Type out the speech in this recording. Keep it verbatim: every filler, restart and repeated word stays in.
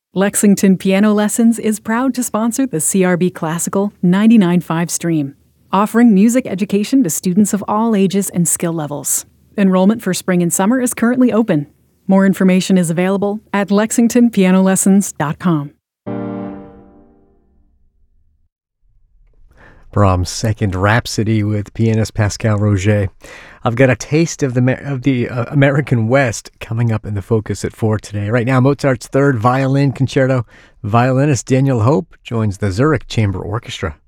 Lexington Piano Lessons is proud to sponsor the C R B Classical ninety-nine point five stream, offering music education to students of all ages and skill levels. Enrollment for spring and summer is currently open. More information is available at lexington piano lessons dot com. Brahms' Second Rhapsody with pianist Pascal Roget. I've got a taste of the of the uh, American West coming up in the focus at four today. Right now, Mozart's Third Violin Concerto. Violinist Daniel Hope joins the Zurich Chamber Orchestra.